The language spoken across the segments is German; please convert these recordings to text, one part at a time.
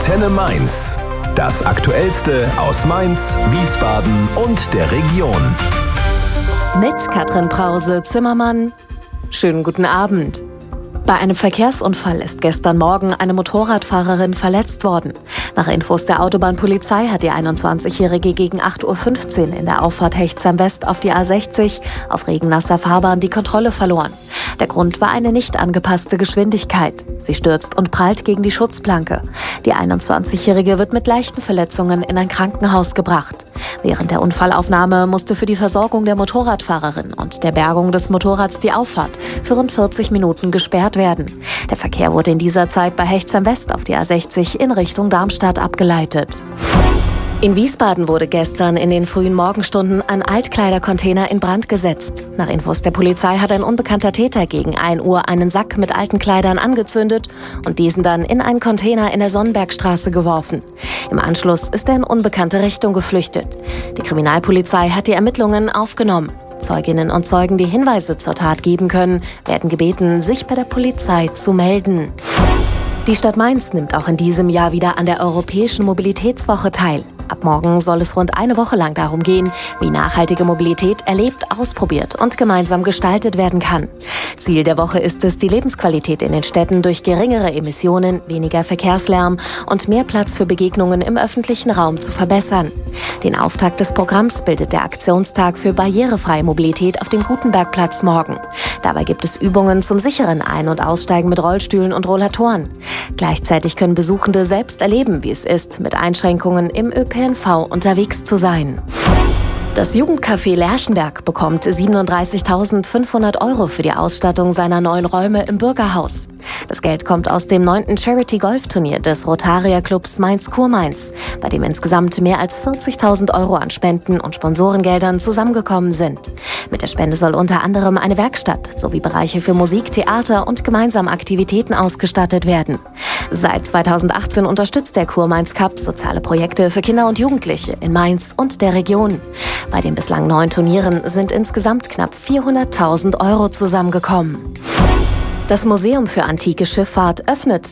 Antenne Mainz. Das Aktuellste aus Mainz, Wiesbaden und der Region. Mit Katrin Brause-Zimmermann. Schönen guten Abend. Bei einem Verkehrsunfall ist gestern Morgen eine Motorradfahrerin verletzt worden. Nach Infos der Autobahnpolizei hat die 21-Jährige gegen 8:15 Uhr in der Auffahrt Hechtsheim West auf die A60 auf regennasser Fahrbahn die Kontrolle verloren. Der Grund war eine nicht angepasste Geschwindigkeit. Sie stürzt und prallt gegen die Schutzplanke. Die 21-Jährige wird mit leichten Verletzungen in ein Krankenhaus gebracht. Während der Unfallaufnahme musste für die Versorgung der Motorradfahrerin und der Bergung des Motorrads die Auffahrt für rund 40 Minuten gesperrt werden. Der Verkehr wurde in dieser Zeit bei Hechtsheim West auf die A60 in Richtung Darmstadt abgeleitet. In Wiesbaden wurde gestern in den frühen Morgenstunden ein Altkleidercontainer in Brand gesetzt. Nach Infos der Polizei hat ein unbekannter Täter gegen 1 Uhr einen Sack mit alten Kleidern angezündet und diesen dann in einen Container in der Sonnenbergstraße geworfen. Im Anschluss ist er in unbekannte Richtung geflüchtet. Die Kriminalpolizei hat die Ermittlungen aufgenommen. Zeuginnen und Zeugen, die Hinweise zur Tat geben können, werden gebeten, sich bei der Polizei zu melden. Die Stadt Mainz nimmt auch in diesem Jahr wieder an der Europäischen Mobilitätswoche teil. Ab morgen soll es rund eine Woche lang darum gehen, wie nachhaltige Mobilität erlebt, ausprobiert und gemeinsam gestaltet werden kann. Ziel der Woche ist es, die Lebensqualität in den Städten durch geringere Emissionen, weniger Verkehrslärm und mehr Platz für Begegnungen im öffentlichen Raum zu verbessern. Den Auftakt des Programms bildet der Aktionstag für barrierefreie Mobilität auf dem Gutenbergplatz morgen. Dabei gibt es Übungen zum sicheren Ein- und Aussteigen mit Rollstühlen und Rollatoren. Gleichzeitig können Besuchende selbst erleben, wie es ist, mit Einschränkungen im ÖPNV unterwegs zu sein. Das Jugendcafé Lerchenberg bekommt 37.500 € für die Ausstattung seiner neuen Räume im Bürgerhaus. Das Geld kommt aus dem 9. Charity-Golf-Turnier des Rotarier-Clubs Mainz-Kurmainz, bei dem insgesamt mehr als 40.000 € an Spenden und Sponsorengeldern zusammengekommen sind. Mit der Spende soll unter anderem eine Werkstatt sowie Bereiche für Musik, Theater und gemeinsame Aktivitäten ausgestattet werden. Seit 2018 unterstützt der Kurmainz Cup soziale Projekte für Kinder und Jugendliche in Mainz und der Region. Bei den bislang 9 Turnieren sind insgesamt knapp 400.000 € zusammengekommen. Das Museum für antike Schifffahrt öffnet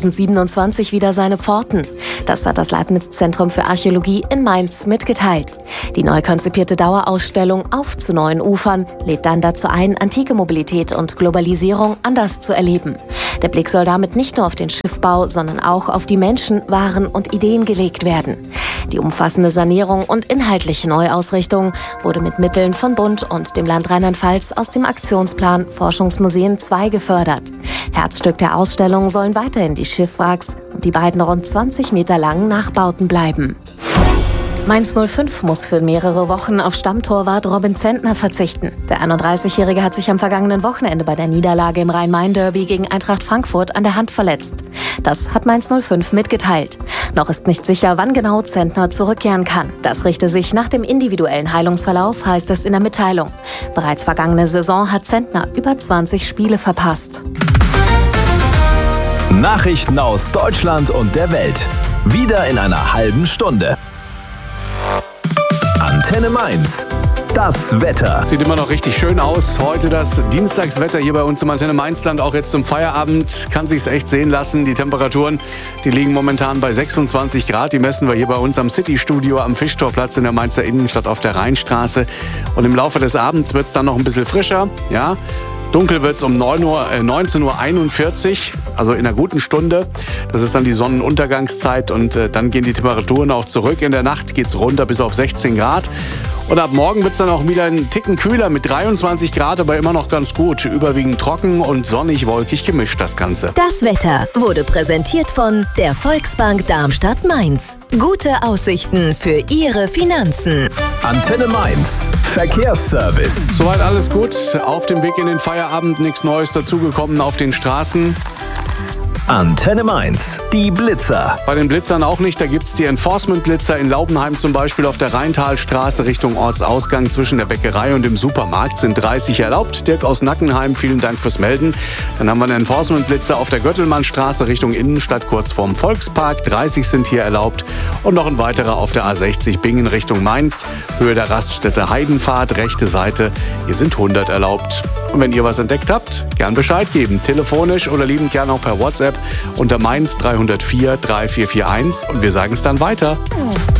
2027 wieder seine Pforten. Das hat das Leibniz-Zentrum für Archäologie in Mainz mitgeteilt. Die neu konzipierte Dauerausstellung Auf zu neuen Ufern lädt dann dazu ein, antike Mobilität und Globalisierung anders zu erleben. Der Blick soll damit nicht nur auf den Schiffbau, sondern auch auf die Menschen, Waren und Ideen gelegt werden. Die umfassende Sanierung und inhaltliche Neuausrichtung wurde mit Mitteln von Bund und dem Land Rheinland-Pfalz aus dem Aktionsplan Forschungsmuseen 2 gefördert. Herzstück der Ausstellung sollen weiterhin die Schiffwracks und die beiden rund 20 Meter langen Nachbauten bleiben. Mainz 05 muss für mehrere Wochen auf Stammtorwart Robin Zentner verzichten. Der 31-Jährige hat sich am vergangenen Wochenende bei der Niederlage im Rhein-Main-Derby gegen Eintracht Frankfurt an der Hand verletzt. Das hat Mainz 05 mitgeteilt. Noch ist nicht sicher, wann genau Zentner zurückkehren kann. Das richte sich nach dem individuellen Heilungsverlauf, heißt es in der Mitteilung. Bereits vergangene Saison hat Zentner über 20 Spiele verpasst. Nachrichten aus Deutschland und der Welt. Wieder in einer halben Stunde. Antenne Mainz. Das Wetter. Sieht immer noch richtig schön aus. Heute das Dienstagswetter hier bei uns im Antenne Mainzland. Auch jetzt zum Feierabend kann sich's echt sehen lassen. Die Temperaturen, die liegen momentan bei 26 Grad. Die messen wir hier bei uns am City-Studio am Fischtorplatz in der Mainzer Innenstadt auf der Rheinstraße. Und im Laufe des Abends wird's dann noch ein bisschen frischer. Ja. Dunkel wird es um 19:41 Uhr, also in einer guten Stunde. Das ist dann die Sonnenuntergangszeit und dann gehen die Temperaturen auch zurück. In der Nacht geht es runter bis auf 16 Grad. Und ab morgen wird es dann auch wieder einen Ticken kühler mit 23 Grad, aber immer noch ganz gut. Überwiegend trocken und sonnig-wolkig gemischt das Ganze. Das Wetter wurde präsentiert von der Volksbank Darmstadt-Mainz. Gute Aussichten für Ihre Finanzen. Antenne Mainz. Verkehrsservice. Soweit alles gut. Auf dem Weg in den Feierabend nichts Neues dazugekommen auf den Straßen. Antenne Mainz, die Blitzer. Bei den Blitzern auch nicht. Da gibt es die Enforcement-Blitzer in Laubenheim zum Beispiel auf der Rheintalstraße Richtung Ortsausgang zwischen der Bäckerei und dem Supermarkt sind 30 erlaubt. Dirk aus Nackenheim, vielen Dank fürs Melden. Dann haben wir einen Enforcement-Blitzer auf der Göttelmannstraße Richtung Innenstadt kurz vorm Volkspark. 30 sind hier erlaubt. Und noch ein weiterer auf der A60 Bingen Richtung Mainz. Höhe der Raststätte Heidenfahrt, rechte Seite. Hier sind 100 erlaubt. Und wenn ihr was entdeckt habt, gern Bescheid geben. Telefonisch oder liebend gern auch per WhatsApp unter Mainz 304 3441 und wir sagen es dann weiter.